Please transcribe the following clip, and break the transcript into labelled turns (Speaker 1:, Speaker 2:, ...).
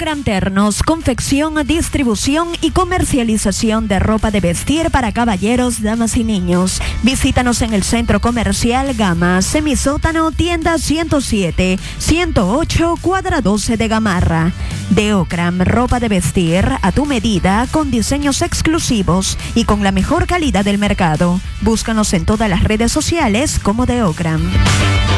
Speaker 1: Ocram Ternos, confección, distribución y comercialización de ropa de vestir para caballeros, damas y niños. Visítanos en el Centro Comercial Gama, Semisótano, tienda 107, 108, cuadra 12 de Gamarra. De Ocram, ropa de vestir a tu medida, con diseños exclusivos y con la mejor calidad del mercado. Búscanos en todas las redes sociales como de Ocram.